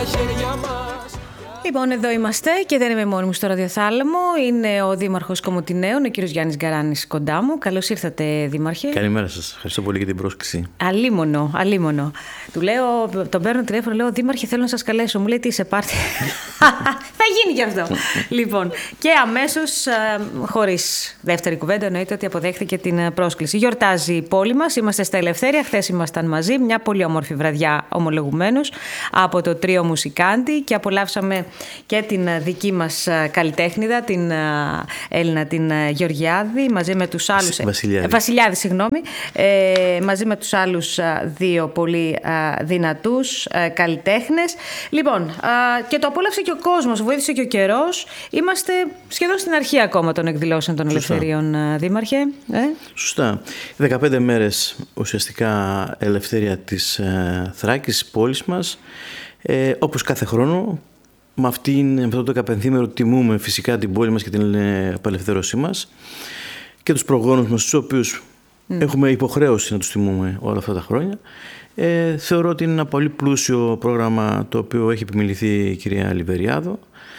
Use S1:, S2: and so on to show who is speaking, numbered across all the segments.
S1: χέρια μας.
S2: Λοιπόν, εδώ είμαστε και δεν είμαι μόνη μου στο ραδιοθάλαμο. Είναι ο Δήμαρχος Κομοτηναίων, ο κύριος Γιάννης Γκαράνης, κοντά μου. Καλώς ήρθατε, Δήμαρχε.
S3: Καλημέρα σας. Ευχαριστώ πολύ για την πρόσκληση.
S2: Αλίμονο. Του λέω, τον παίρνω τηλέφωνο, λέω: Δήμαρχε, θέλω να σας καλέσω. Μου λέει: Τι είσαι, πάρτε. Θα γίνει κι αυτό. Λοιπόν, και αμέσως, χωρίς δεύτερη κουβέντα, εννοείται ότι αποδέχθηκε την πρόσκληση. Γιορτάζει η πόλη μας. Είμαστε στα Ελευθέρια. Χθες ήμασταν μαζί. Μια πολύ όμορφη βραδιά, ομολογουμένως, από το τρίο Μουσικάντι και απολαύσαμε και την δική μας καλλιτέχνηδα, την Έλληνα, την Γεωργιάδη, μαζί με τους άλλους. Βασιλιάδη, συγγνώμη. Μαζί με τους άλλους δύο πολύ δυνατούς καλλιτέχνες. Λοιπόν, και το απόλαυσε και ο κόσμος, βοήθησε και ο καιρός. Είμαστε σχεδόν στην αρχή ακόμα των εκδηλώσεων των Ελευθερίων, Δήμαρχε.
S3: Σωστά. 15 μέρες ουσιαστικά ελευθερία της Θράκης, της πόλης μας. Όπως κάθε χρόνο. Με αυτό το 15μέρο τιμούμε φυσικά την πόλη μας και την απελευθέρωσή μας και τους προγόνους μας, τους οποίους έχουμε υποχρέωση να τους τιμούμε όλα αυτά τα χρόνια. Θεωρώ ότι είναι ένα πολύ πλούσιο πρόγραμμα το οποίο έχει επιμεληθεί η κυρία Λιβεριάδο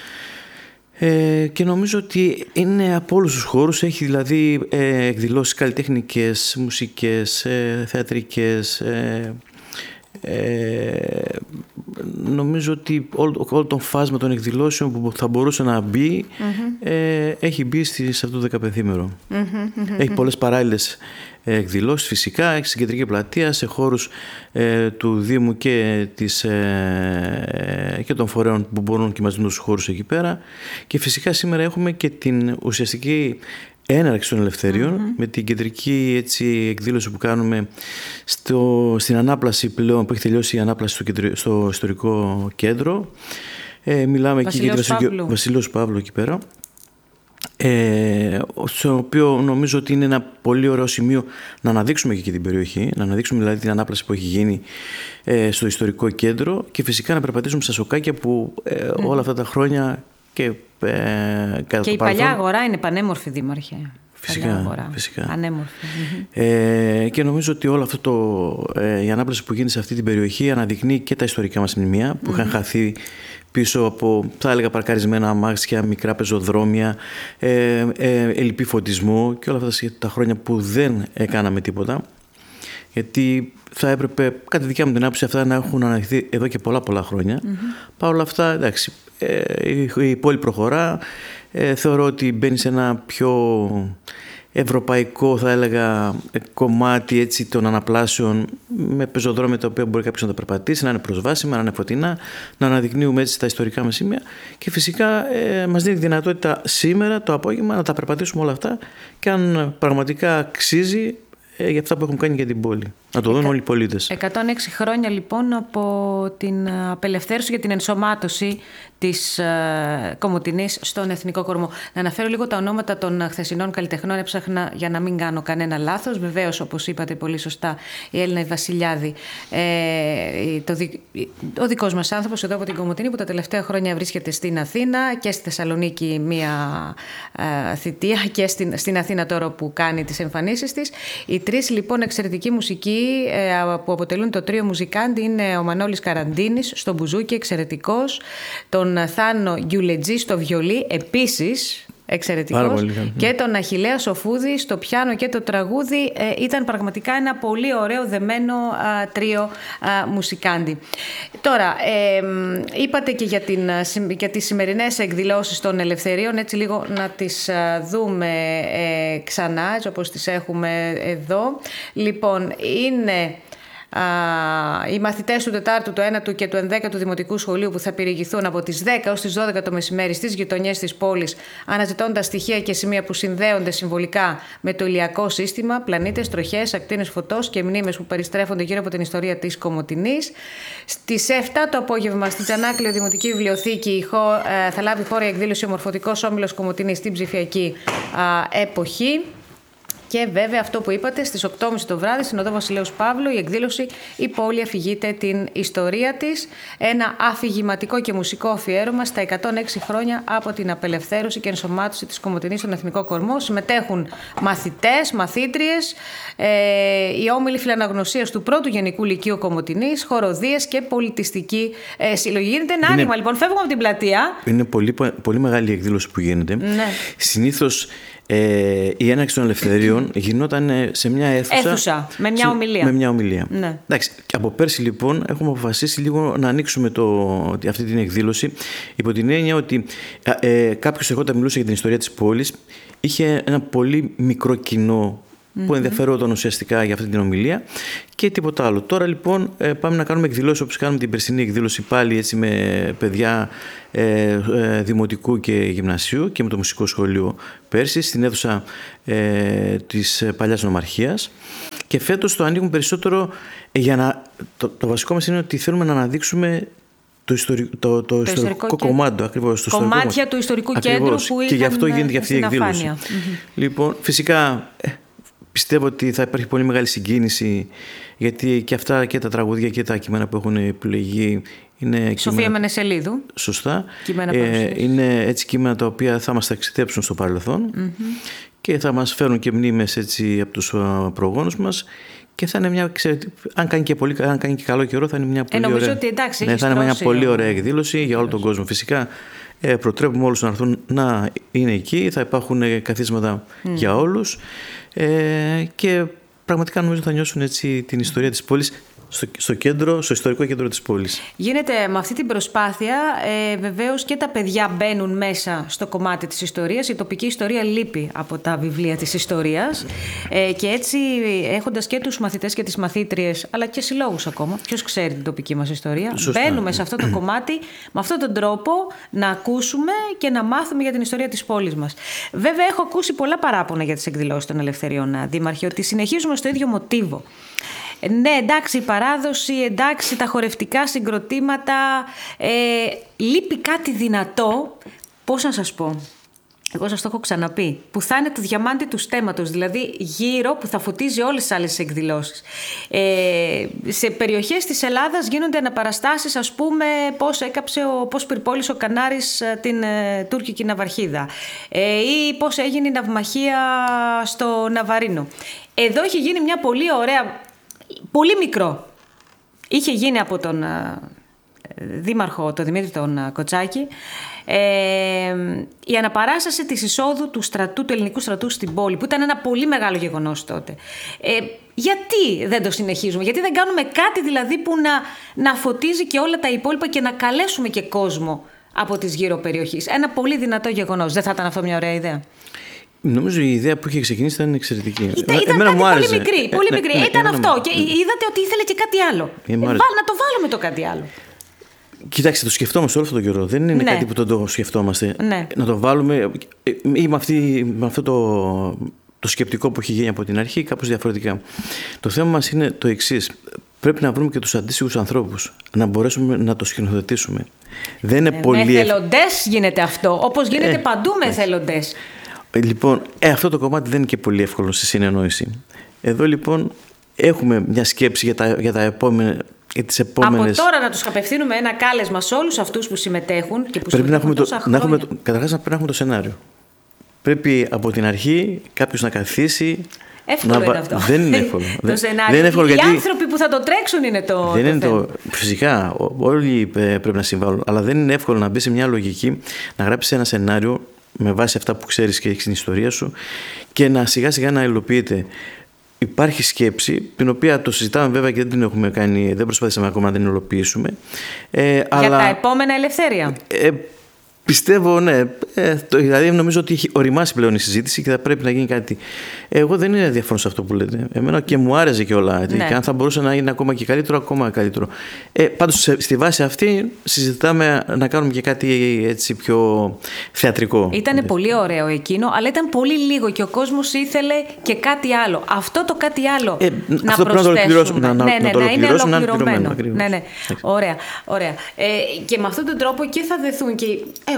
S3: και νομίζω ότι είναι από όλους τους χώρους. Έχει δηλαδή εκδηλώσεις καλλιτεχνικές, μουσικές, θεατρικές. Νομίζω ότι όλο το φάσμα των εκδηλώσεων που θα μπορούσε να μπει έχει μπει σε αυτό το 15μέρο. Έχει πολλές παράλληλες εκδηλώσεις φυσικά, έχει στην κεντρική πλατεία, σε χώρους του Δήμου και των φορέων που μπορούν και μας δίνουν τους χώρους εκεί πέρα, και φυσικά σήμερα έχουμε και την ουσιαστική έναρξη των Ελευθερίων με την κεντρική εκδήλωση που κάνουμε στην ανάπλαση πλέον, που έχει τελειώσει η ανάπλαση στο ιστορικό κέντρο. Μιλάμε εκεί για τον Βασιλέως Παύλου εκεί πέρα, στο οποίο νομίζω ότι είναι ένα πολύ ωραίο σημείο να αναδείξουμε και την περιοχή, να αναδείξουμε δηλαδή την ανάπλαση που έχει γίνει στο ιστορικό κέντρο και φυσικά να περπατήσουμε στα σοκάκια που όλα αυτά τα χρόνια και
S2: η παλιά αγορά είναι πανέμορφη, Δήμαρχε.
S3: Φυσικά.
S2: Πανέμορφη.
S3: Και νομίζω ότι όλο αυτό η ανάπλαση που γίνεται σε αυτή την περιοχή αναδεικνύει και τα ιστορικά μας μνημεία που είχαν χαθεί πίσω από, θα έλεγα, παρκαρισμένα αμάξια, μικρά πεζοδρόμια, ελλειπή φωτισμό και όλα αυτά τα χρόνια που δεν έκαναμε τίποτα. Γιατί θα έπρεπε, κατά τη δικιά μου την άποψη, αυτά να έχουν αναδειχθεί εδώ και πολλά χρόνια. Παρ' όλα αυτά, εντάξει, η πόλη προχωρά. Θεωρώ ότι μπαίνει σε ένα πιο ευρωπαϊκό, θα έλεγα, κομμάτι των αναπλάσεων, με πεζοδρόμια τα οποία μπορεί κάποιος να τα περπατήσει, να είναι προσβάσιμα, να είναι φωτεινά, να αναδεικνύουμε έτσι τα ιστορικά μας σημεία και φυσικά μας δίνει δυνατότητα σήμερα το απόγευμα να τα περπατήσουμε όλα αυτά και αν πραγματικά αξίζει για αυτά που έχουν κάνει για την πόλη. Να το δουν όλοι οι πολίτες. 106
S2: χρόνια λοιπόν από την απελευθέρωση για την ενσωμάτωση της Κομοτηνής στον Εθνικό Κορμό. Να αναφέρω λίγο τα ονόματα των χθεσινών καλλιτεχνών, έψαχνα για να μην κάνω κανένα λάθος. Βεβαίως, όπως είπατε πολύ σωστά, η Έλληνα Βασιλιάδη, ο δικός μας άνθρωπος εδώ από την Κομοτηνή, που τα τελευταία χρόνια βρίσκεται στην Αθήνα και στη Θεσσαλονίκη μία θητεία και στην Αθήνα τώρα που κάνει τις εμφανίσεις της. Οι τρεις λοιπόν εξαιρετικοί μουσικοί που αποτελούν το τρίο Μουσικάντι είναι ο Μανώλης Καραντίνης στο μπουζούκι, εξαιρετικός, τον Θάνο Γιουλετζή στο βιολί, επίσης εξαιρετικός, και τον Αχιλλέα Σοφούδη στο πιάνο και το τραγούδι. Ήταν πραγματικά ένα πολύ ωραίο δεμένο τρίο Μουσικάντι. Τώρα, είπατε και για τις σημερινές εκδηλώσεις των Ελευθερίων, έτσι λίγο να τις δούμε ξανά, έτσι όπως τις έχουμε εδώ. Λοιπόν, είναι οι μαθητές του 4ου, του 1ου και του 11ου Δημοτικού Σχολείου που θα περιηγηθούν από τις 10 ως τις 12 το μεσημέρι στις γειτονιές της πόλης, αναζητώντας στοιχεία και σημεία που συνδέονται συμβολικά με το ηλιακό σύστημα, πλανήτες, τροχές, ακτίνες φωτός και μνήμες που περιστρέφονται γύρω από την ιστορία της Κομοτηνής. Στις 7 το απόγευμα στην Τζανάκλειο Δημοτική Βιβλιοθήκη θα λάβει χώρα η εκδήλωση «Ο Μορφωτικός Όμιλος Κομοτηνής στην ψηφιακή εποχή». Και βέβαια αυτό που είπατε, στις 8.30 το βράδυ στην Οδό Βασιλέως Παύλου η εκδήλωση «Η πόλη αφηγείται την ιστορία της». Ένα αφηγηματικό και μουσικό αφιέρωμα στα 106 χρόνια από την απελευθέρωση και ενσωμάτωση της Κομοτηνής στον Εθνικό Κορμό. Συμμετέχουν μαθητές, μαθήτριες, οι όμιλοι φιλαναγνωσίας του πρώτου Γενικού Λυκείου Κομοτηνής, χοροδίες και πολιτιστική συλλογή. Γίνεται ένα άνοιγμα, λοιπόν. Φεύγουμε από την πλατεία.
S3: Είναι πολύ μεγάλη η εκδήλωση που γίνεται.
S2: Ναι.
S3: Συνήθως η έναρξη των ελευθερίων γινόταν σε μια αίθουσα
S2: με μια ομιλία.
S3: Με μια ομιλία.
S2: Ναι.
S3: Εντάξει, από πέρσι λοιπόν έχουμε αποφασίσει λίγο να ανοίξουμε αυτή την εκδήλωση υπό την έννοια ότι κάποιος ερχόταν, μιλούσε για την ιστορία της πόλης, είχε ένα πολύ μικρό κοινό που ενδιαφερόταν ουσιαστικά για αυτή την ομιλία και τίποτα άλλο. Τώρα λοιπόν πάμε να κάνουμε εκδηλώσεις όπως κάνουμε την περσινή εκδήλωση πάλι έτσι με παιδιά δημοτικού και γυμνασίου και με το μουσικό σχολείο πέρσι στην αίθουσα της παλιάς νομαρχίας και φέτος το ανοίγουμε περισσότερο για να... Το βασικό μας είναι ότι θέλουμε να αναδείξουμε το ιστορικό κομμάτι ακριβώς.
S2: Κομμάτια του ιστορικού κέντρου που
S3: και γι' αυτό γίνεται αυτή η εκδήλωση. Λοιπόν, φυσικά πιστεύω ότι θα υπάρχει πολύ μεγάλη συγκίνηση γιατί και αυτά και τα τραγούδια και τα κείμενα που έχουν επιλεγεί είναι
S2: Σοφία Μενεσελίδου.
S3: Σωστά. Είναι έτσι κείμενα τα οποία θα μας ταξιδέψουν στο παρελθόν και θα μας φέρουν και μνήμες έτσι από τους προγόνους μας και θα είναι μια, αν κάνει και καλό καιρό θα είναι μια πολύ ωραία,
S2: ότι, εντάξει,
S3: θα είναι μια πολύ ωραία εκδήλωση για όλο τον κόσμο. Φυσικά προτρέπουμε όλους να έρθουν να είναι εκεί, θα υπάρχουν καθίσματα για όλους και πραγματικά νομίζω θα νιώσουν έτσι την ιστορία της πόλης στο ιστορικό κέντρο της πόλης. Γίνεται
S2: με αυτή την προσπάθεια, βεβαίως και τα παιδιά μπαίνουν μέσα στο κομμάτι της ιστορίας. Η τοπική ιστορία λείπει από τα βιβλία της ιστορίας και έτσι έχοντας και τους μαθητές και τις μαθήτριες, αλλά και συλλόγους ακόμα, ποιος ξέρει την τοπική μας ιστορία, μπαίνουμε σε αυτό το κομμάτι με αυτόν τον τρόπο να ακούσουμε και να μάθουμε για την ιστορία της πόλης μας. Βέβαια έχω ακούσει πολλά παράπονα για τις εκδηλώσεις των Ελευθεριών, Δήμαρχε, ότι συνεχίζουμε στο ίδιο μοτίβο. Ναι, εντάξει, η παράδοση, εντάξει, τα χορευτικά συγκροτήματα, λείπει κάτι δυνατό, πώς να σας πω, εγώ σας το έχω ξαναπεί, που θα είναι το διαμάντι του στέματος, δηλαδή γύρω που θα φωτίζει όλες τις άλλες εκδηλώσεις. Σε περιοχές της Ελλάδας γίνονται αναπαραστάσεις, ας πούμε, πώς πυρπόλησε ο Κανάρης την τουρκική ναυαρχίδα ή πώς έγινε η ναυμαχία στο Ναβαρίνο. Εδώ έχει γίνει μια πολύ ωραία... Πολύ μικρό. Είχε γίνει από τον δήμαρχο, τον Δημήτρη τον Κοτσάκη, η αναπαράσταση της εισόδου του ελληνικού στρατού στην πόλη, που ήταν ένα πολύ μεγάλο γεγονός τότε. Γιατί δεν το συνεχίζουμε, γιατί δεν κάνουμε κάτι δηλαδή που να φωτίζει και όλα τα υπόλοιπα και να καλέσουμε και κόσμο από τις γύρω περιοχές. Ένα πολύ δυνατό γεγονός. Δεν θα ήταν αυτό μια ωραία ιδέα?
S3: Νομίζω η ιδέα που είχε ξεκινήσει ήταν εξαιρετική.
S2: Ήταν πολύ μικρή. Πολύ μικρή. Ήταν αυτό. Και είδατε ότι ήθελε και κάτι άλλο. Να το βάλουμε το κάτι άλλο.
S3: Κοιτάξτε, το σκεφτόμαστε όλο αυτό τον καιρό. Δεν είναι κάτι που το σκεφτόμαστε.
S2: Ναι.
S3: Να το βάλουμε ή με αυτό το σκεπτικό που έχει γίνει από την αρχή, κάπως διαφορετικά. Το θέμα μας είναι το εξής. Πρέπει να βρούμε και τους αντίστοιχους ανθρώπους, να μπορέσουμε να το σκηνοθετήσουμε. Δεν είναι πολύ.
S2: Με εθελοντές γίνεται αυτό, όπως γίνεται παντού με εθελοντές.
S3: Λοιπόν, αυτό το κομμάτι δεν είναι και πολύ εύκολο στη συνεννόηση. Εδώ λοιπόν έχουμε μια σκέψη για τα επόμενα.
S2: Από τώρα να τους απευθύνουμε ένα κάλεσμα σε όλους αυτούς που συμμετέχουν και που
S3: πρέπει
S2: συμμετέχουν τόσα χρόνια.
S3: Καταρχάς πρέπει να έχουμε το σενάριο. Πρέπει από την αρχή κάποιος να καθίσει.
S2: Εύκολο είναι αυτό.
S3: Δεν είναι εύκολο.
S2: Το σενάριο.
S3: Δεν είναι εύκολο,
S2: οι άνθρωποι που θα το τρέξουν είναι το θέμα.
S3: Φυσικά όλοι πρέπει να συμβάλλουν, αλλά δεν είναι εύκολο να μπει σε μια λογική, να γράψεις ένα σενάριο με βάση αυτά που ξέρεις και έχεις στην ιστορία σου και να σιγά σιγά να υλοποιείται. Υπάρχει σκέψη, την οποία το συζητάμε βέβαια και δεν την έχουμε κάνει, δεν προσπαθήσαμε ακόμα να την υλοποιήσουμε.
S2: Για τα επόμενα Ελευθέρια.
S3: Πιστεύω, ναι. Δηλαδή, νομίζω ότι έχει οριμάσει πλέον η συζήτηση και θα πρέπει να γίνει κάτι. Εγώ δεν είναι διαφωνώ σε αυτό που λέτε. Εμένα και μου άρεσε και όλα. Ναι. Και αν θα μπορούσε να είναι ακόμα και καλύτερο, ακόμα καλύτερο. Πάντως, στη βάση αυτή συζητάμε να κάνουμε και κάτι έτσι πιο θεατρικό.
S2: Ήταν πολύ ωραίο εκείνο, αλλά ήταν πολύ λίγο και ο κόσμος ήθελε και κάτι άλλο. Αυτό το κάτι άλλο να προσθέσουμε.
S3: Να είναι ολοκληρωμένο.
S2: Ναι. Ωραία. Και με αυτόν τον τρόπο και θα δεθούν και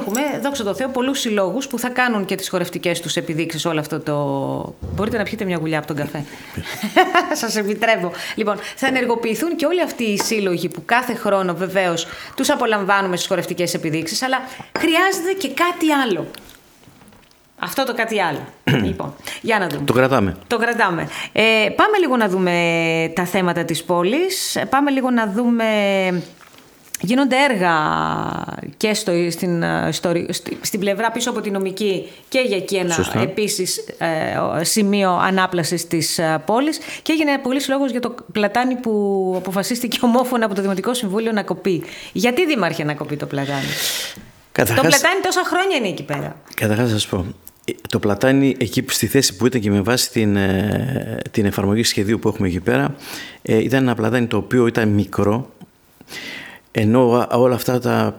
S2: έχουμε, δόξα τω Θεώ, πολλούς συλλόγους που θα κάνουν και τις χορευτικές τους επιδείξεις όλο αυτό το... Μπορείτε να πιείτε μια γουλιά από τον καφέ. Σας επιτρέπω. Λοιπόν, θα ενεργοποιηθούν και όλοι αυτοί οι σύλλογοι που κάθε χρόνο βεβαίως τους απολαμβάνουμε στις χορευτικές επιδείξεις, αλλά χρειάζεται και κάτι άλλο. Αυτό το κάτι άλλο. Λοιπόν, για να δούμε.
S3: Το κρατάμε.
S2: Πάμε λίγο να δούμε τα θέματα της πόλης. Πάμε λίγο να δούμε... Γίνονται έργα και στην πλευρά πίσω από τη νομική και για εκεί ένα επίσης σημείο ανάπλασης της πόλης, και έγινε πολύς λόγος για το πλατάνι που αποφασίστηκε ομόφωνα από το Δημοτικό Συμβούλιο να κοπεί. Γιατί, Δήμαρχε, να κοπεί το πλατάνι? Το πλατάνι τόσα χρόνια είναι εκεί πέρα.
S3: Καταρχάς, σας πω, το πλατάνι εκεί στη θέση που ήταν και με βάση την εφαρμογή σχεδίου που έχουμε εκεί πέρα, ήταν ένα πλατάνι το οποίο ήταν μικρό, ενώ όλα αυτά τα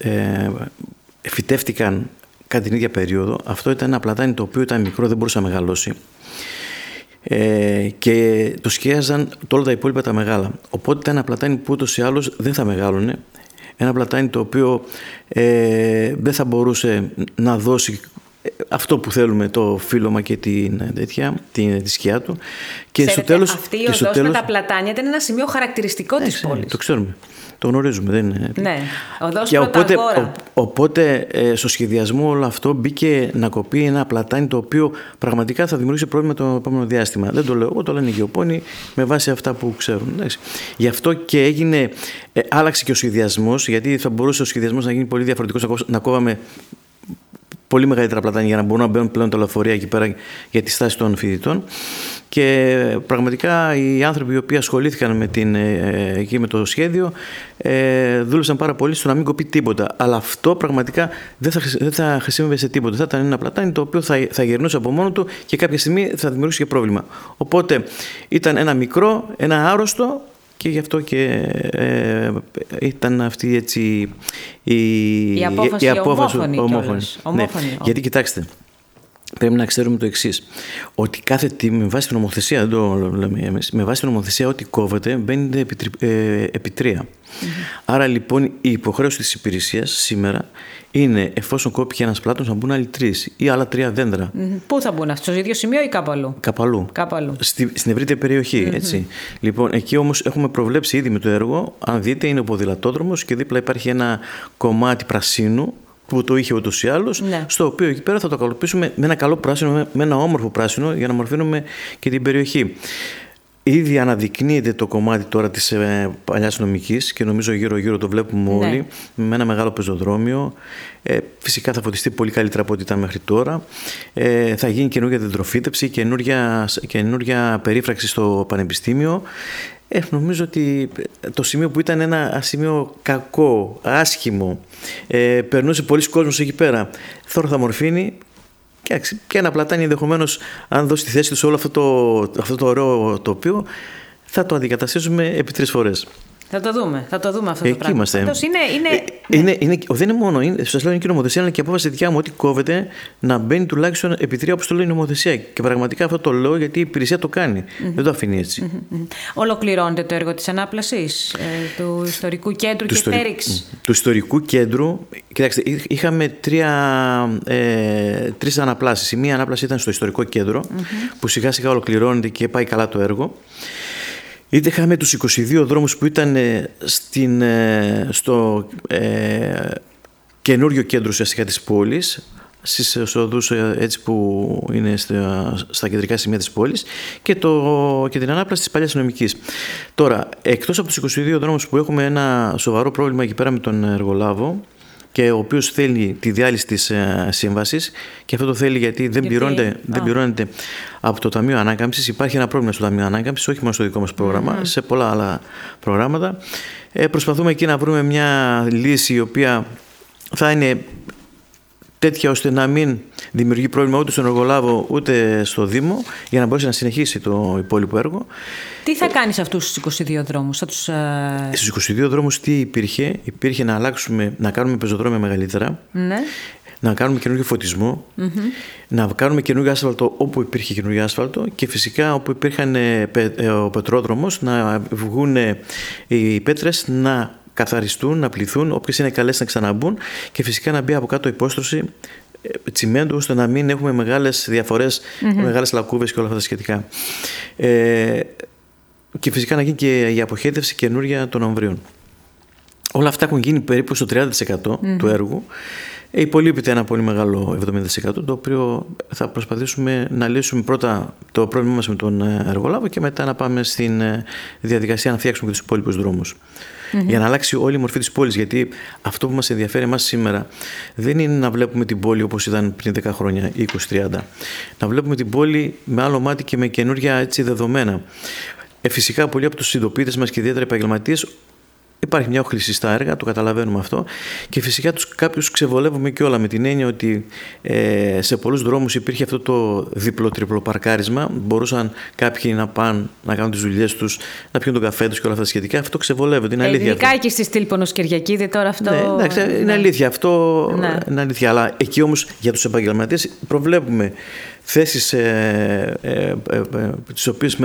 S3: φυτεύτηκαν κατά την ίδια περίοδο. Αυτό ήταν ένα πλατάνι το οποίο ήταν μικρό, δεν μπορούσε να μεγαλώσει, και το σκίαζαν όλα τα υπόλοιπα τα μεγάλα. Οπότε ήταν ένα πλατάνι που ούτως ή άλλως δεν θα μεγάλωνε. Ένα πλατάνι το οποίο δεν θα μπορούσε να δώσει αυτό που θέλουμε, το φύλλωμα και τη σκιά του. Και
S2: ξέρετε,
S3: στο τέλος,
S2: αυτή η οδός με τα πλατάνια ήταν ένα σημείο χαρακτηριστικό της πόλης.
S3: Το ξέρουμε. Το γνωρίζουμε, δεν είναι.
S2: Ναι, οδός Πρωταγόρα.
S3: Οπότε στο σχεδιασμό όλο αυτό μπήκε να κοπεί ένα πλατάνι το οποίο πραγματικά θα δημιουργήσει πρόβλημα το επόμενο διάστημα. Δεν το λέω εγώ, το λένε οι γεωπόνοι με βάση αυτά που ξέρουν. Γι' αυτό και άλλαξε και ο σχεδιασμός, γιατί θα μπορούσε ο σχεδιασμός να γίνει πολύ διαφορετικός, να κόβαμε πολύ μεγαλύτερα πλατάνια για να μπορούν να μπαίνουν πλέον τα λεωφορεία εκεί πέρα για τη στάση των φοιτητών. Και πραγματικά οι άνθρωποι οι οποίοι ασχολήθηκαν με το σχέδιο δούλεψαν πάρα πολύ στο να μην κοπεί τίποτα. Αλλά αυτό πραγματικά δεν θα χρησιμεύε σε τίποτα. Θα ήταν ένα πλατάνι το οποίο θα γερνούσε από μόνο του και κάποια στιγμή θα δημιουργούσε και πρόβλημα. Οπότε ήταν ένα μικρό, ένα άρρωστο, και γι' αυτό και ήταν αυτή έτσι η απόφαση ομόφωνη. Ναι. Γιατί κοιτάξτε, πρέπει να ξέρουμε το εξής, ότι κάθε τι με βάση την νομοθεσία, δεν το λέμε εμείς, με βάση την νομοθεσία ό,τι κόβεται μπαίνει επί 3. Άρα λοιπόν η υποχρέωση της υπηρεσίας σήμερα είναι, εφόσον κόπηκε ένας πλάτος, να μπουν άλλοι 3 ή άλλα 3 δέντρα.
S2: Πού θα μπουν αυτοί, στο ίδιο σημείο ή κάπου αλλού? Κάπου αλλού.
S3: Στην ευρύτερη περιοχή, έτσι. Λοιπόν, εκεί όμως έχουμε προβλέψει ήδη με το έργο, αν δείτε, είναι ο ποδηλατόδρομος και δίπλα υπάρχει ένα κομμάτι πρασίνου που το είχε ούτως ή άλλως, στο οποίο εκεί πέρα θα το καλοποιήσουμε με ένα καλό πράσινο, με ένα όμορφο πράσινο, για να μορφύνουμε και την περιοχή. Ήδη αναδεικνύεται το κομμάτι τώρα της παλιάς νομικής και νομίζω γύρω-γύρω το βλέπουμε όλοι, με ένα μεγάλο πεζοδρόμιο. Φυσικά θα φωτιστεί πολύ καλύτερα από ό,τι ήταν μέχρι τώρα. Θα γίνει καινούργια δεντροφύτευση, καινούργια περίφραξη στο Πανεπιστήμιο. Νομίζω ότι το σημείο που ήταν ένα σημείο κακό, άσχημο, περνούσε πολλοί κόσμος εκεί πέρα, τώρα θα μορφύνει. Και ένα πλατάνι ενδεχομένως, αν δώσει τη θέση του σε όλο αυτό το ωραίο τοπίο, θα το αντικαταστήσουμε επί 3 φορές.
S2: Θα το δούμε αυτό το πράγμα.
S3: Εκεί είμαστε. Δεν είναι μόνο, σας λέω, είναι και η νομοθεσία, αλλά και η απόφαση δικιά μου ότι κόβεται να μπαίνει τουλάχιστον επί 3, όπως το λέει η νομοθεσία. Και πραγματικά αυτό το λέω γιατί η υπηρεσία το κάνει. Δεν το αφήνει έτσι.
S2: Ολοκληρώνεται το έργο της ανάπλασης του ιστορικού κέντρου και στέριξης.
S3: Του ιστορικού κέντρου, κοιτάξτε, είχαμε 3 αναπλάσεις. Η μία ανάπλαση ήταν στο ιστορικό κέντρο, που σιγά σιγά ολοκληρώνεται και πάει καλά το έργο. Είτε είχαμε τους 22 δρόμους που ήταν στο καινούριο κέντρο ουσιαστικά της πόλης, στις οδούς έτσι που είναι στα κεντρικά σημεία της πόλης, και την ανάπλαση της παλιάς νομικής. Τώρα, εκτός από τους 22 δρόμους που έχουμε ένα σοβαρό πρόβλημα εκεί πέρα με τον εργολάβο, και ο οποίος θέλει τη διάλυση της σύμβασης, και αυτό το θέλει γιατί δεν πληρώνεται από το Ταμείο Ανάκαμψης. Υπάρχει ένα πρόβλημα στο Ταμείο Ανάκαμψης, όχι μόνο στο δικό μας πρόγραμμα, σε πολλά άλλα προγράμματα. Προσπαθούμε εκεί να βρούμε μια λύση η οποία θα είναι τέτοια ώστε να μην δημιουργεί πρόβλημα ούτε στον εργολάβο ούτε στο Δήμο, για να μπορέσει να συνεχίσει το υπόλοιπο έργο.
S2: Τι θα κάνει σε αυτούς τους 22 δρόμους?
S3: Στους 22 δρόμους τι υπήρχε να κάνουμε πεζοδρόμια μεγαλύτερα, να κάνουμε καινούργιο φωτισμό, να κάνουμε καινούργιο άσφαλτο όπου υπήρχε καινούργιο άσφαλτο, και φυσικά όπου υπήρχαν ο πετρόδρομος να βγουν οι πέτρες, να καθαριστούν, να πληθούν, όποιες είναι καλές να ξαναμπούν και φυσικά να μπει από κάτω υπόστρωση τσιμέντου, ώστε να μην έχουμε μεγάλες διαφορές, μεγάλες λακκούβες και όλα αυτά τα σχετικά. Και φυσικά να γίνει και η αποχέτευση καινούρια των αμβρίων. Όλα αυτά έχουν γίνει περίπου στο 30% του έργου. Υπολείπεται ένα πολύ μεγάλο 70%, το οποίο θα προσπαθήσουμε να λύσουμε πρώτα το πρόβλημά μας με τον εργολάβο και μετά να πάμε στην διαδικασία να φτιάξουμε και τους υπόλοιπους δρόμους. Για να αλλάξει όλη η μορφή της πόλης, γιατί αυτό που μας ενδιαφέρει εμάς σήμερα δεν είναι να βλέπουμε την πόλη όπως ήταν πριν 10 χρόνια, 20-30. Να βλέπουμε την πόλη με άλλο μάτι και με καινούργια δεδομένα. Φυσικά πολλοί από τους συντοπίτες μας και ιδιαίτερα επαγγελματίες, υπάρχει μια όχληση στα έργα, το καταλαβαίνουμε αυτό, και φυσικά κάποιους ξεβολεύουμε και όλα, με την έννοια ότι σε πολλούς δρόμους υπήρχε αυτό το διπλό-τριπλό παρκάρισμα. Μπορούσαν κάποιοι να πάνε να κάνουν τις δουλειές τους, να πιούν τον καφέ τους και όλα αυτά τα σχετικά. Αυτό ξεβολεύεται, είναι αλήθεια.
S2: Ειδικά εκεί στη Στήλπονος Κυριακίδη τώρα αυτό.
S3: Ναι, εντάξει, είναι αλήθεια αυτό. Ναι. Είναι αλήθεια. Αλλά εκεί όμως για τους επαγγελματίες προβλέπουμε θέσεις τις οποίες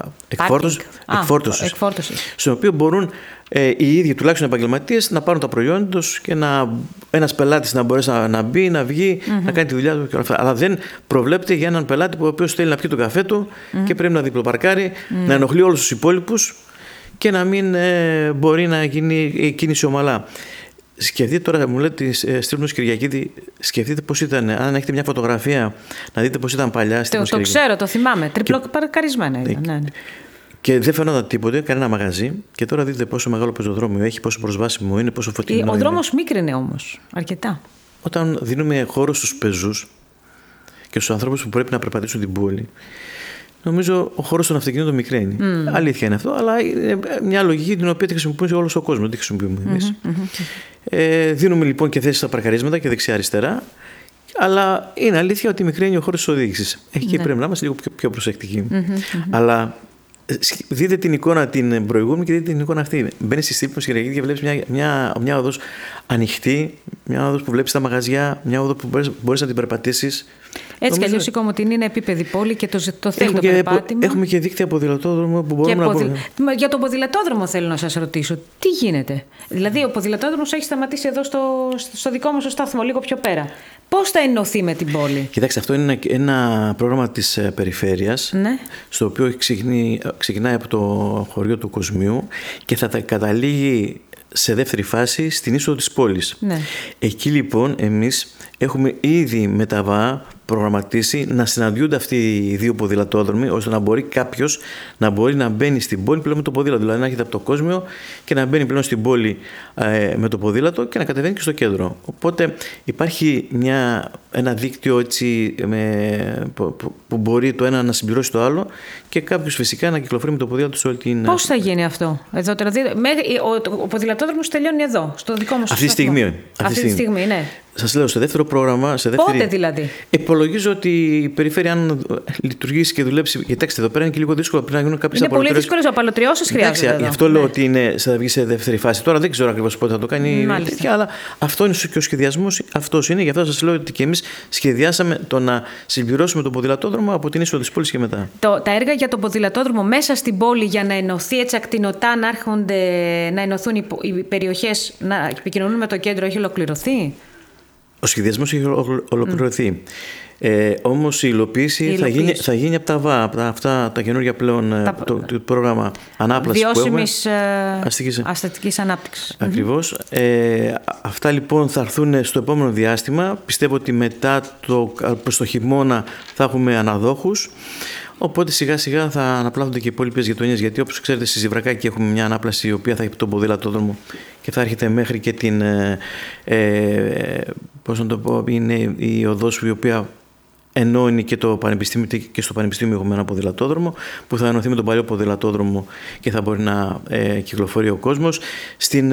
S3: εκφόρτωσης, στο οποίο μπορούν οι ίδιοι τουλάχιστον επαγγελματίες να πάρουν τα προϊόντα τους και ένας πελάτης να μπορέσει να μπει, να βγει, να κάνει τη δουλειά του και όλα αυτά. Αλλά δεν προβλέπεται για έναν πελάτη που ο οποίος θέλει να πιει τον καφέ του και πρέπει να διπλοπαρκάρει, να ενοχλεί όλους τους υπόλοιπους και να μην μπορεί να γίνει κίνηση ομαλά. Σκεφτείτε τώρα, μου λέτε Στήλπονος Κυριακίδη, σκεφτείτε πώς ήταν. Αν έχετε μια φωτογραφία, να δείτε πώς ήταν παλιά.
S2: Το ξέρω, το θυμάμαι. Τριπλοπαρκαρισμένα ήταν. Ναι.
S3: Και δεν φαινόταν τίποτε, κανένα μαγαζί. Και τώρα δείτε πόσο μεγάλο πεζοδρόμιο έχει, πόσο προσβάσιμο είναι, πόσο φωτεινό είναι.
S2: Ο δρόμος μίκρινε όμως αρκετά.
S3: Όταν δίνουμε χώρο στους πεζούς και στους ανθρώπους που πρέπει να περπατήσουν την πόλη, νομίζω ο χώρος των αυτοκινήτων μικραίνει. Αλήθεια είναι αυτό, αλλά είναι μια λογική την οποία τη χρησιμοποιούμε σε όλο ο κόσμο. Δεν τη χρησιμοποιούμε εμείς. Δίνουμε λοιπόν και θέσεις στα παρκαρίσματα και δεξιά-αριστερά. Αλλά είναι αλήθεια ότι μικραίνει ο χώρος της οδήγησης. Εκεί πρέπει να είμαστε λίγο πιο προσεκτικοί. Αλλά δείτε την εικόνα την προηγούμενη και δείτε την εικόνα αυτή. Μπαίνεις στη Στήλπονος Κυριακίδη και βλέπεις μια οδός ανοιχτή, μια οδός που βλέπεις τα μαγαζιά, μια οδός που μπορείς να την περπατήσεις.
S2: Έτσι κι αλλιώς η Κομοτηνή είναι επίπεδη πόλη και το θέλει το περπάτημα.
S3: Έχουμε και δίκτυα ποδηλατόδρομο που μπορούμε να πούμε.
S2: Για τον ποδηλατόδρομο θέλω να σας ρωτήσω, τι γίνεται? Δηλαδή, ο ποδηλατόδρομος έχει σταματήσει εδώ στο δικό μας σταθμό, λίγο πιο πέρα. Πώς θα ενωθεί με την πόλη?
S3: Κοιτάξτε, αυτό είναι ένα πρόγραμμα της περιφέρειας, στο οποίο ξεκινάει από το χωριό του Κοσμίου και θα καταλήγει σε δεύτερη φάση στην είσοδο της πόλης. Εκεί λοιπόν εμείς έχουμε ήδη με τα ΒΑ προγραμματίσει να συναντιούνται αυτοί οι δύο ποδηλατόδρομοι, ώστε να μπορεί κάποιος να μπορεί να μπαίνει στην πόλη πλέον με το ποδήλατο. Δηλαδή να έρχεται από το Κόσμιο και να μπαίνει πλέον στην πόλη με το ποδήλατο και να κατεβαίνει και στο κέντρο. Οπότε υπάρχει ένα δίκτυο έτσι, που μπορεί το ένα να συμπληρώσει το άλλο και κάποιος φυσικά να κυκλοφορεί με το ποδήλατο σε όλη την.
S2: Πώς θα γίνει αυτό? Εδώ, ο ποδηλατόδρομος τελειώνει εδώ, στο δικό μας
S3: αυτή
S2: σταθμό. Αυτή τη στιγμή, ναι.
S3: Σας λέω, σε δεύτερο πρόγραμμα.
S2: Πότε δηλαδή?
S3: Υπολογίζω ότι η περιφέρεια, αν λειτουργήσει και δουλέψει. Κοιτάξτε, εδώ πέρα είναι και λίγο δύσκολο. Πρέπει να γίνουν κάποιες
S2: απαλωτριώσεις. Είναι πολύ δύσκολες απαλωτριώσεις χρειάζονται.
S3: Γι' αυτό λέω ότι θα βγει σε δεύτερη φάση. Τώρα δεν ξέρω ακριβώς πότε θα το κάνει, αλλά αυτό είναι και ο σχεδιασμός. Αυτός είναι. Γι' αυτό σας λέω ότι και εμείς σχεδιάσαμε το να συμπληρώσουμε τον ποδηλατόδρομο από την είσοδο της πόλης και μετά.
S2: Τα έργα για τον ποδηλατόδρομο μέσα στην πόλη για να ενωθεί έτσι ακτινωτά, να ενωθούν οι περιοχές, να επικοινωνούν με το κέντρο, έχει ολοκληρωθεί?
S3: Ο σχεδιασμός έχει ολοκληρωθεί. Όμως η υλοποίηση θα γίνει από τα ΒΑ, από αυτά τα καινούργια πλέον το πρόγραμμα ανάπλασης
S2: βιώσιμης αστατικής ανάπτυξης.
S3: Ακριβώς. Αυτά λοιπόν θα έρθουν στο επόμενο διάστημα. Πιστεύω ότι μετά προς το χειμώνα θα έχουμε αναδόχους. Οπότε σιγά σιγά θα αναπλάθονται και οι υπόλοιπες γειτονιές. Γιατί όπως ξέρετε, στη Ζιβρακάκη έχουμε μια ανάπλαση η οποία θα έχει τον ποδηλατόδρομο και θα έρχεται μέχρι και την. Πώς να το πω, είναι η οδός η οποία ενώνει και το πανεπιστήμιο, και στο πανεπιστήμιο έχουμε ένα ποδηλατόδρομο που θα ενωθεί με τον παλιό ποδηλατόδρομο και θα μπορεί να κυκλοφορεί ο κόσμος. Στην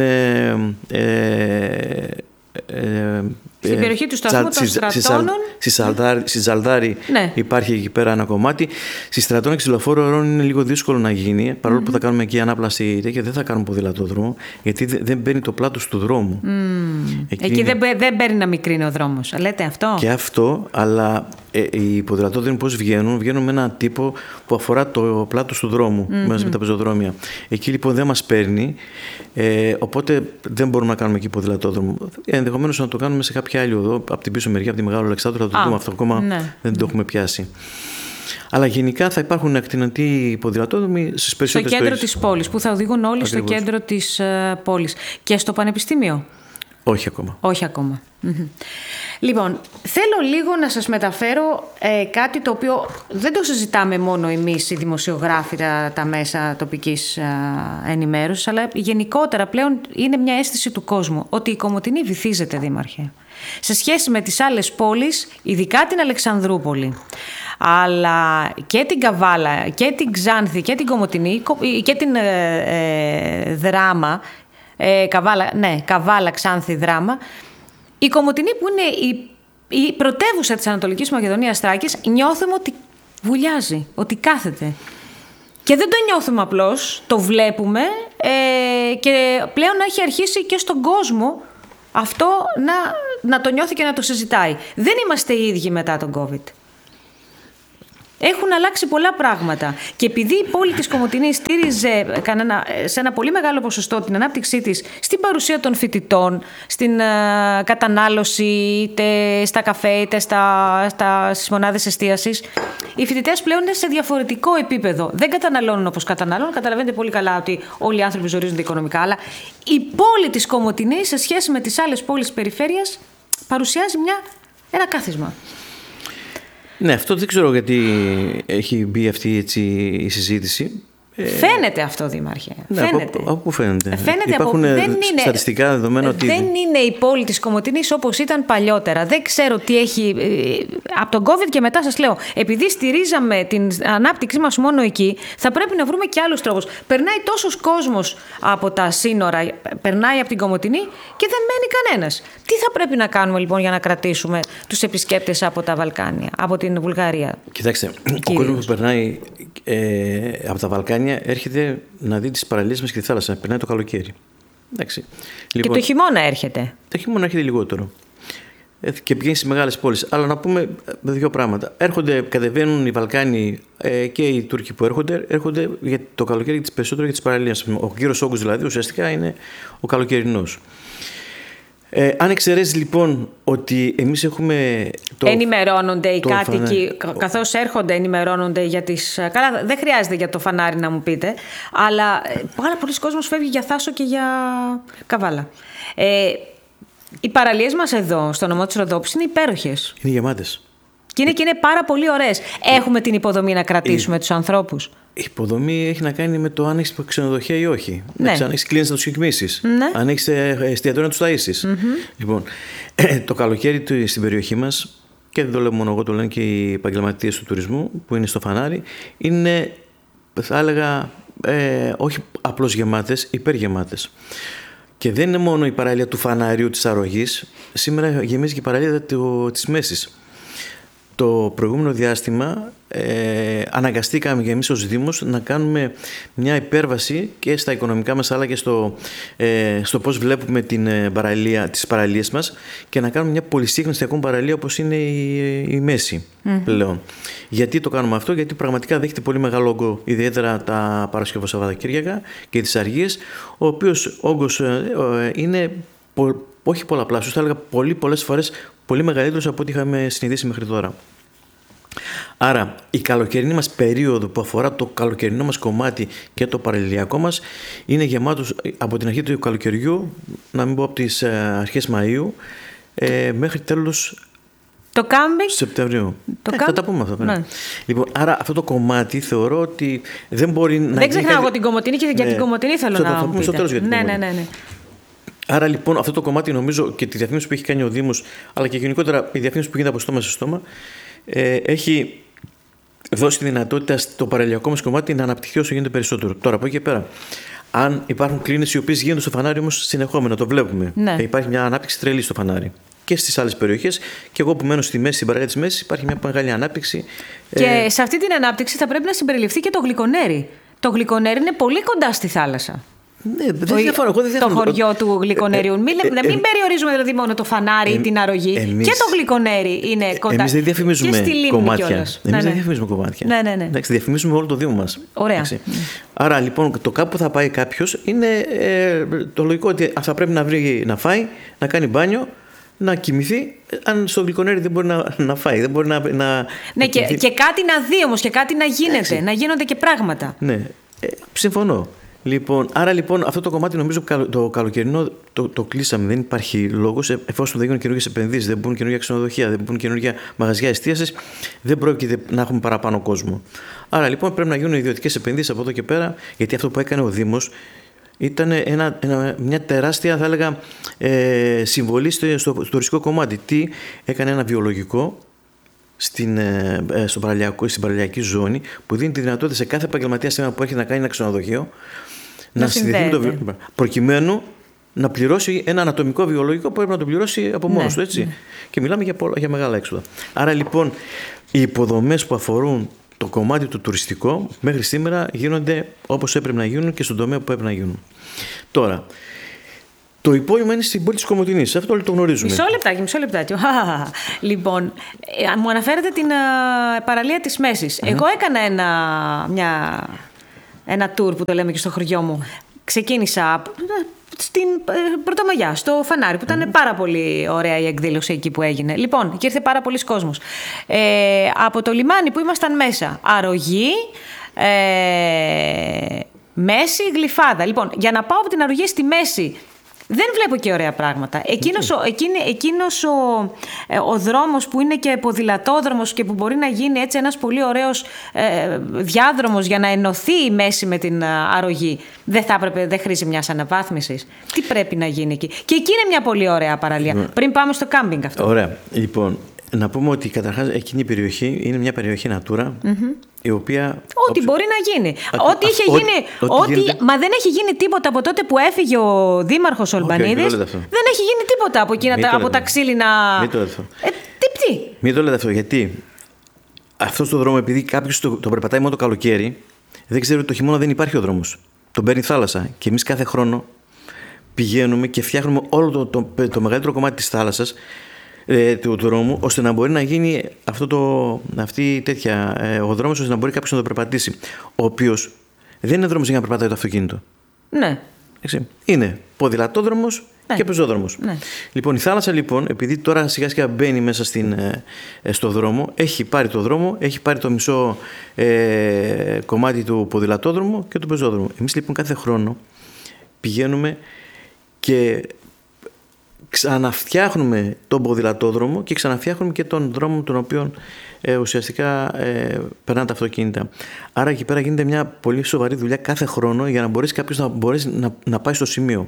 S2: περιοχή του σταθμού των Στρατώνων.
S3: Στη Ζαλδάρη υπάρχει εκεί πέρα ένα κομμάτι. Στη Στρατώνα και στη Λεωφόρο Ορών είναι λίγο δύσκολο να γίνει, παρόλο που θα κάνουμε εκεί ανάπλαση και δεν θα κάνουμε ποδηλατόδρομο, γιατί δεν μπαίνει το πλάτος του δρόμου.
S2: Εκεί δεν παίρνει να μικρύνει ο δρόμος. Λέτε αυτό?
S3: Και αυτό, αλλά οι ποδηλατόδρομοι πώς βγαίνουν με έναν τύπο που αφορά το πλάτος του δρόμου μέσα με τα πεζοδρόμια. Εκεί λοιπόν δεν μας παίρνει, οπότε δεν μπορούμε να κάνουμε εκεί ποδηλατόδρομο. Ενδεχομένως να το κάνουμε σε κάποια άλλη οδό, από την πίσω μεριά, από τη Μεγάλο Αλεξάνδρου, θα το δούμε αυτό ακόμα, δεν το έχουμε πιάσει. Αλλά γενικά θα υπάρχουν ακτινωτοί ποδηλατόδρομοι στις περισσότερες
S2: στο κέντρο της πόλης, που θα οδηγούν όλοι στο κέντρο της πόλης. Και στο Πανεπιστήμιο.
S3: Όχι ακόμα.
S2: Όχι ακόμα. Λοιπόν, θέλω λίγο να σας μεταφέρω κάτι το οποίο δεν το συζητάμε μόνο εμείς οι δημοσιογράφοι, τα μέσα τοπικής ενημέρωσης, αλλά γενικότερα πλέον είναι μια αίσθηση του κόσμου ότι η Κομοτηνή βυθίζεται, Δήμαρχε. Σε σχέση με τις άλλες πόλεις, ειδικά την Αλεξανδρούπολη, αλλά και την Καβάλα και την Ξάνθη και την Κομοτηνή και την Δράμα, Καβάλα, Ξάνθη, Δράμα, η Κομοτηνή που είναι η πρωτεύουσα της Ανατολικής Μακεδονίας Θράκης, νιώθουμε ότι βουλιάζει, ότι κάθεται. Και δεν το νιώθουμε απλώς, το βλέπουμε και πλέον έχει αρχίσει και στον κόσμο αυτό να το νιώθει και να το συζητάει. Δεν είμαστε οι ίδιοι μετά τον COVID. Έχουν αλλάξει πολλά πράγματα. Και επειδή η πόλη της Κομοτηνής στήριζε σε ένα πολύ μεγάλο ποσοστό την ανάπτυξή της στην παρουσία των φοιτητών, στην κατανάλωση, είτε στα καφέ, είτε στις μονάδες εστίασης, οι φοιτητές πλέον είναι σε διαφορετικό επίπεδο. Δεν καταναλώνουν όπως καταναλώνουν. Καταλαβαίνετε πολύ καλά ότι όλοι οι άνθρωποι ζορίζονται οικονομικά. Αλλά η πόλη της Κομοτηνής, σε σχέση με τις άλλες πόλεις της περιφέρειας, παρουσιάζει ένα κάθισμα.
S3: Ναι, αυτό δεν ξέρω γιατί έχει μπει αυτή έτσι η συζήτηση.
S2: Φαίνεται αυτό, Δήμαρχε.
S3: Ναι,
S2: φαίνεται.
S3: Από πού φαίνεται.
S2: Υπάρχουν
S3: στατιστικά δεδομένα ότι...
S2: Δεν είναι η πόλη της Κομοτηνής όπως ήταν παλιότερα. Δεν ξέρω τι έχει... Από τον COVID και μετά σας λέω, επειδή στηρίζαμε την ανάπτυξή μας μόνο εκεί, θα πρέπει να βρούμε και άλλους τρόπους. Περνάει τόσος κόσμος από τα σύνορα, περνάει από την Κομοτηνή και δεν μένει κανένας. Τι θα πρέπει να κάνουμε λοιπόν για να κρατήσουμε τους επισκέπτες από τα Βαλκάνια, από την Βουλγαρία?
S3: Κοιτάξτε, ο κόσμος που περνάει από τα Βαλκάνια έρχεται να δει τις παραλίες μας και τη θάλασσα. Περνάει το καλοκαίρι. Εντάξει.
S2: Λοιπόν, και το χειμώνα έρχεται.
S3: Το χειμώνα έρχεται λιγότερο. Και πηγαίνει στις μεγάλες πόλεις. Αλλά να πούμε δύο πράγματα. Κατεβαίνουν οι Βαλκάνοι και οι Τούρκοι που έρχονται για το καλοκαίρι και περισσότερο για τις παραλίες. Ο κύριος όγκος δηλαδή ουσιαστικά είναι ο καλοκαιρινός. Αν εξαιρέσεις λοιπόν ότι εμείς έχουμε...
S2: ενημερώνονται οι κάτοικοι, καθώς έρχονται ενημερώνονται για τις... Καλά, δεν χρειάζεται για το φανάρι να μου πείτε, αλλά πάρα πολλοί κόσμος φεύγει για Θάσο και για Καβάλα. Οι παραλίες μας εδώ, στο νομό της Ροδόπης, είναι υπέροχες.
S3: Είναι γεμάτες.
S2: Και είναι πάρα πολύ ωραίες. Έχουμε την υποδομή να κρατήσουμε τους ανθρώπους.
S3: Η υποδομή έχει να κάνει με το αν έχεις ξενοδοχεία ή όχι.
S2: Ναι.
S3: Αν έχεις κλίνες να τους κοιμήσεις. Ναι. Αν έχεις εστιατόρια να τους ταΐσεις. Λοιπόν, το καλοκαίρι στην περιοχή μας, και δεν το λέω μόνο εγώ, το λένε και οι επαγγελματίες του τουρισμού που είναι στο φανάρι, είναι, θα έλεγα, όχι απλώς γεμάτες, υπεργεμάτες. Και δεν είναι μόνο η παραλία του φανάριου της Αρρωγής. Σήμερα γεμίζει και η παραλία της Μέσης. Το προηγούμενο διάστημα αναγκαστήκαμε και εμείς ως Δήμος να κάνουμε μια υπέρβαση και στα οικονομικά μας αλλά και στο πώς βλέπουμε τις παραλίες μας και να κάνουμε μια πολυσύχναστη ακόμα παραλία όπως είναι η Μέση πλέον. Γιατί το κάνουμε αυτό? Γιατί πραγματικά δέχεται πολύ μεγάλο όγκο, ιδιαίτερα τα Παρασκευό Σαββατοκύριακα και τις Αργίες, ο οποίος όγκος είναι όχι πολλαπλάσιος, θα έλεγα πολλές φορές πολύ μεγαλύτερος από ό,τι είχαμε συνηθίσει μέχρι τώρα. Άρα η καλοκαιρινή μας περίοδο που αφορά το καλοκαιρινό μας κομμάτι και το παραλιακό μας είναι γεμάτος από την αρχή του καλοκαιριού, να μην πω από τις αρχές Μαΐου μέχρι τέλος
S2: το κάμπινγκ
S3: Σεπτεμβρίου. Θα τα πούμε αυτό. Ναι. Λοιπόν, άρα αυτό το κομμάτι θεωρώ ότι δεν μπορεί να...
S2: Δεν ξεχνάω εγώ την Κομοτηνή και για την Κομοτηνή θέλω να
S3: θα πούμε στο τέλος για την Κομοτηνή.
S2: Ναι.
S3: Άρα λοιπόν αυτό το κομμάτι νομίζω και τη διαφήμιση που έχει κάνει ο Δήμος, αλλά και γενικότερα η διαφήμιση που γίνεται από στόμα σε στόμα, έχει δώσει τη δυνατότητα στο παραλιακό μας κομμάτι να αναπτυχθεί όσο γίνεται περισσότερο. Τώρα από εκεί και πέρα, αν υπάρχουν κλίνες οι οποίες γίνονται στο φανάρι όμως συνεχόμενα, το βλέπουμε. Ναι. Υπάρχει μια ανάπτυξη τρελή στο φανάρι. Και στις άλλες περιοχές, και εγώ που μένω στη μέση, στην παραλία της Μέσης, υπάρχει μια μεγάλη ανάπτυξη.
S2: Και σε αυτή την ανάπτυξη θα πρέπει να συμπεριληφθεί και το γλυκονέρι. Το γλυκονέρι είναι πολύ κοντά στη θάλασσα.
S3: Ναι, δεν διαφωνώ.
S2: Το χωριό του γλυκονέριου. Μην περιορίζουμε δηλαδή μόνο το φανάρι ή την αρρωγή. Και το γλυκονέρι είναι κοντά.
S3: Εμείς δεν διαφημίζουμε κομμάτια. Εμείς δεν διαφημίζουμε κομμάτια.
S2: Ναι.
S3: Εντάξει, διαφημίζουμε όλο το Δήμο μας.
S2: Ωραία.
S3: Άρα λοιπόν το κάπου που θα πάει κάποιος είναι το λογικό ότι θα πρέπει να βρει να φάει, να κάνει μπάνιο, να κοιμηθεί. Αν στο γλυκονέρι δεν μπορεί να φάει, δεν μπορεί να.
S2: Ναι, και κάτι να δει όμως και κάτι να γίνεται, να γίνονται και πράγματα.
S3: Ναι, συμφωνώ. Λοιπόν, άρα λοιπόν αυτό το κομμάτι νομίζω το καλοκαιρινό το κλείσαμε. Δεν υπάρχει λόγος, εφόσον δεν γίνουν καινούργιες επενδύσεις, δεν μπουν καινούργια ξενοδοχεία, δεν μπουν καινούργια μαγαζιά εστίασης, δεν πρόκειται να έχουμε παραπάνω κόσμο. Άρα λοιπόν πρέπει να γίνουν ιδιωτικές επενδύσεις από εδώ και πέρα, γιατί αυτό που έκανε ο Δήμος ήταν μια τεράστια, θα έλεγα, συμβολή στο τουριστικό κομμάτι. Τι έκανε ένα βιολογικό στην παραλιακή ζώνη που δίνει τη δυνατότητα σε κάθε επαγγελματία σήμερα που έχει να κάνει ένα ξενοδοχείο να συνδεθεί προκειμένου να πληρώσει ένα ανατομικό βιολογικό που πρέπει να το πληρώσει από μόνος του, έτσι. Ναι. Και μιλάμε για μεγάλα έξοδα. Άρα λοιπόν οι υποδομές που αφορούν το κομμάτι του τουριστικό μέχρι σήμερα γίνονται όπως έπρεπε να γίνουν και στον τομέα που έπρεπε να γίνουν. Τώρα, το υπόλοιπο είναι στην πόλη της Κομοτηνής. Αυτό όλοι το γνωρίζουμε.
S2: Μισό λεπτάκι. Λοιπόν, μου αναφέρετε την παραλία της Μέσης. Εγώ έκανα ένα tour που το λέμε και στο χωριό μου. Ξεκίνησα στην Πρωτομαγιά, στο Φανάρι, που ήταν πάρα πολύ ωραία η εκδήλωση εκεί που έγινε. Λοιπόν, και ήρθε πάρα πολλοί κόσμος. Από το λιμάνι που ήμασταν μέσα, αρρωγή, Μέση, Γλυφάδα. Λοιπόν, για να πάω από την αρρωγή στη Μέση, δεν βλέπω και ωραία πράγματα. Εκείνος ο δρόμος που είναι και ποδηλατόδρομος και που μπορεί να γίνει έτσι ένας πολύ ωραίος διάδρομος για να ενωθεί η Μέση με την αρρωγή, δεν χρήζει μιας αναβάθμισης. Τι πρέπει να γίνει εκεί? Και εκεί είναι μια πολύ ωραία παραλία. Πριν πάμε στο κάμπινγκ αυτό.
S3: Ωραία. Λοιπόν, να πούμε ότι καταρχάς εκείνη η περιοχή είναι μια περιοχή Natura, η οποία...
S2: Ό,τι μπορεί να γίνει. Μα δεν έχει γίνει τίποτα από τότε που έφυγε ο Δήμαρχος Ολμπανίδης. Δεν έχει γίνει τίποτα από εκείνα από τα ξύλινα...
S3: Μην το λέτε αυτό. Μην το λέτε αυτό, γιατί αυτό το δρόμο, επειδή κάποιος το περπατάει μόνο το καλοκαίρι, δεν ξέρει ότι το χειμώνα δεν υπάρχει ο δρόμος. Τον παίρνει θάλασσα. Και εμείς κάθε χρόνο πηγαίνουμε και φτιάχνουμε όλο το μεγαλύτερο κομμάτι της θάλασσας, του δρόμου, ώστε να μπορεί να γίνει ο δρόμος, ώστε να μπορεί κάποιος να το περπατήσει. Ο οποίος δεν είναι δρόμος για να περπατάει το αυτοκίνητο.
S2: Ναι.
S3: Είναι ποδηλατόδρομος και πεζόδρομος. Ναι. Λοιπόν, η θάλασσα, λοιπόν, επειδή τώρα σιγά σιγά μπαίνει μέσα στο δρόμο, έχει πάρει το δρόμο, έχει πάρει το μισό κομμάτι του ποδηλατόδρομου και του πεζόδρομου. Εμείς λοιπόν κάθε χρόνο πηγαίνουμε και ξαναφτιάχνουμε τον ποδηλατόδρομο και ξαναφτιάχνουμε και τον δρόμο τον οποίο ουσιαστικά περνάνε τα αυτοκίνητα. Άρα εκεί πέρα γίνεται μια πολύ σοβαρή δουλειά κάθε χρόνο για να μπορέσει κάποιος να πάει στο σημείο.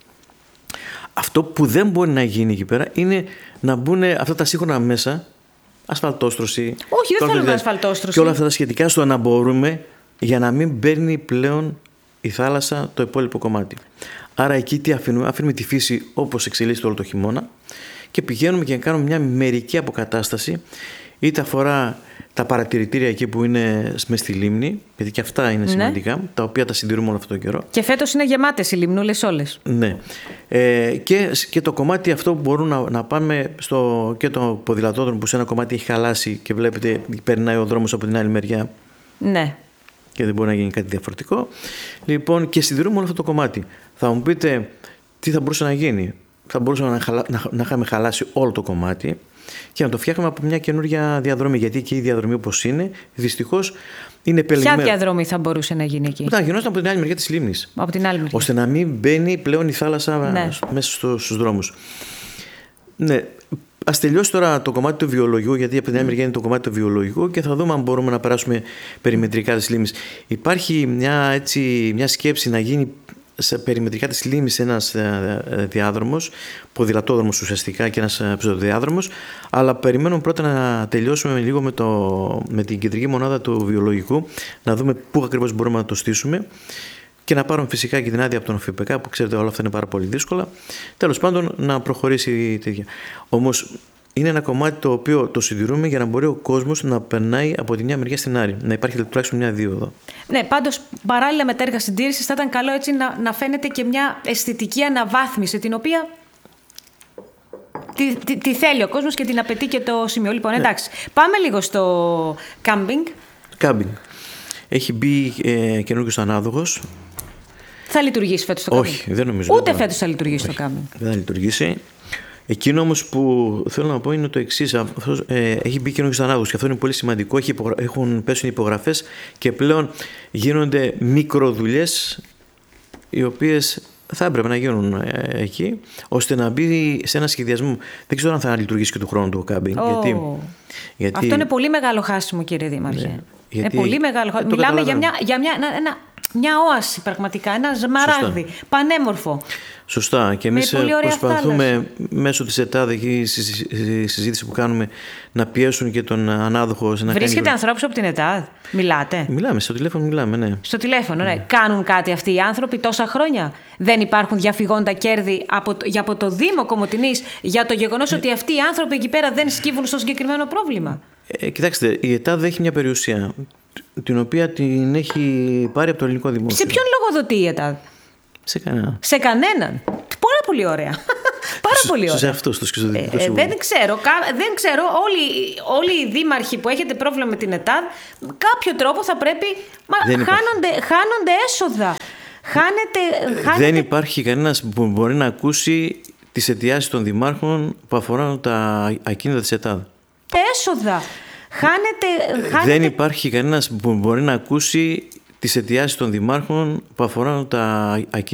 S3: Αυτό που δεν μπορεί να γίνει εκεί πέρα είναι να μπουν αυτά τα σύγχρονα μέσα, ασφαλτόστρωση.
S2: Όχι, δεν θέλουμε ασφαλτόστρωση.
S3: Και όλα αυτά τα σχετικά στο να μπορούμε, για να μην παίρνει πλέον η θάλασσα το υπόλοιπο κομμάτι. Άρα εκεί τι αφήνουμε? Αφήνουμε τη φύση όπως εξελίσσεται όλο το χειμώνα και πηγαίνουμε και κάνουμε μια μερική αποκατάσταση, είτε αφορά τα παρατηρητήρια εκεί που είναι μέσα στη λίμνη, γιατί και αυτά είναι σημαντικά, τα οποία τα συντηρούμε όλο αυτόν τον καιρό.
S2: Και φέτος είναι γεμάτες οι λιμνούλες όλες.
S3: Ναι. Και το κομμάτι αυτό που μπορούμε να πάμε και το ποδηλατόδρομο που σε ένα κομμάτι έχει χαλάσει και βλέπετε περνάει ο δρόμος από την άλλη μεριά. Ναι. Και δεν μπορεί να γίνει κάτι διαφορετικό. Λοιπόν, και συντηρούμε όλο αυτό το κομμάτι. Θα μου πείτε τι θα μπορούσε να γίνει? Θα μπορούσαμε να είχαμε χαλάσει όλο το κομμάτι και να το φτιάχνουμε από μια καινούργια διαδρομή. Γιατί και η διαδρομή όπως είναι, δυστυχώς είναι επελεγμένη.
S2: Ποια διαδρομή θα μπορούσε να γίνει εκεί?
S3: Να γινόταν από την άλλη μεριά της λίμνης.
S2: Από την άλλη μεριά.
S3: Ώστε να μην μπαίνει πλέον η θάλασσα μέσα στους δρόμους. Ναι. Ας τελειώσει τώρα το κομμάτι του βιολογικού, γιατί από την άλλη μεριά είναι το κομμάτι του βιολογικού και θα δούμε αν μπορούμε να περάσουμε περιμετρικά της λίμνης. Υπάρχει μια σκέψη να γίνει σε περιμετρικά της λίμνης ένας διάδρομος, ποδηλατόδρομος ουσιαστικά και ένας πεζοδιάδρομος, αλλά περιμένουμε πρώτα να τελειώσουμε λίγο με την κεντρική μονάδα του βιολογικού, να δούμε πού ακριβώς μπορούμε να το στήσουμε και να πάρουμε φυσικά και την άδεια από τον ΦΠΚ, που ξέρετε όλα αυτά είναι πάρα πολύ δύσκολα. Τέλος πάντων, να προχωρήσει η τέτοια. Όμως είναι ένα κομμάτι το οποίο το συντηρούμε για να μπορεί ο κόσμος να περνάει από τη μια μεριά στην άλλη. Να υπάρχει τουλάχιστον μια δίωδο.
S2: Ναι, πάντως παράλληλα με τα έργα συντήρησης θα ήταν καλό έτσι να φαίνεται και μια αισθητική αναβάθμιση, την οποία τη θέλει ο κόσμος και την απαιτεί και το σημείο. Λοιπόν, εντάξει, πάμε λίγο στο κάμπινγκ.
S3: Κάμπινγκ. Έχει μπει καινούργιος ανάδοχος.
S2: Θα λειτουργήσει φέτος το κάμπινγκ?
S3: Όχι, δεν νομίζω.
S2: Ούτε φέτος θα λειτουργήσει το κάμπινγκ.
S3: Δεν θα λειτουργήσει. Εκείνο όμως που θέλω να πω είναι το εξής. Έχει μπει καινούργιος ανάδοχος και αυτό είναι πολύ σημαντικό. Έχουν πέσουν υπογραφές και πλέον γίνονται μικροδουλειές οι οποίες θα έπρεπε να γίνουν εκεί, ώστε να μπει σε ένα σχεδιασμό. Δεν ξέρω αν θα λειτουργήσει και του χρόνου το κάμπινγκ. Γιατί...
S2: Αυτό είναι πολύ μεγάλο χάσιμο, κύριε Δήμαρχε. Ναι, είναι πολύ μεγάλο χάσιμο. Μιλάμε για μια όαση πραγματικά, ένα σμαράγδι, πανέμορφο.
S3: Σωστά. Και εμείς προσπαθούμε μέσω της ΕΤΑΔ, η συζήτηση που κάνουμε, να πιέσουν και τον ανάδοχο.
S2: Βρίσκεται ανθρώπους από την ΕΤΑΔ? Μιλάτε?
S3: Μιλάμε, στο τηλέφωνο μιλάμε, ναι.
S2: Στο τηλέφωνο, ναι. Κάνουν κάτι αυτοί οι άνθρωποι τόσα χρόνια? Δεν υπάρχουν διαφυγόντα κέρδη από το Δήμο Κομοτηνής για το γεγονός ότι αυτοί οι άνθρωποι εκεί πέρα δεν σκύβουν στο συγκεκριμένο πρόβλημα?
S3: Κοιτάξτε, η ΕΤΑΔ έχει μια περιουσία, την οποία την έχει πάρει από το ελληνικό δημόσιο.
S2: Σε ποιον λογοδοτεί η ΕΤΑΔ?
S3: Σε κανέναν.
S2: Σε κανέναν. Πάρα πολύ ωραία. Πάρα πολύ ωραία.
S3: Σε αυτό, στο σκηζοδητικό συμβούλιο.
S2: Δεν ξέρω. Όλοι οι δήμαρχοι που έχετε πρόβλημα με την ΕΤΑΔ, κάποιο τρόπο θα πρέπει. Χάνονται έσοδα.
S3: Δεν υπάρχει κανένας που μπορεί να ακούσει τις αιτιάσεις των δημάρχων που αφορούν τα ακίνητα της ΕΤΑΔ.
S2: Έσοδα.
S3: Δεν υπάρχει κανένας που μπορεί να ακούσει τις αιτιάσεις των δημάρχων που αφορούν τα ακίνητα.